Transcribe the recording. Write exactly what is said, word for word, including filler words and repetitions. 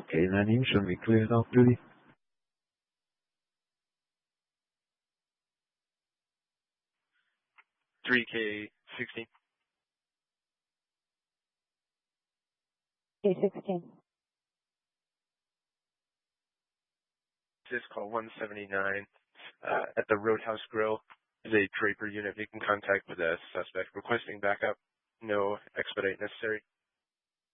K nine, show me cleared off duty. three K sixteen. K sixteen. This is call one seventy-nine uh, at the Roadhouse Grill. Is a Draper unit making contact with a suspect requesting backup. No expedite necessary.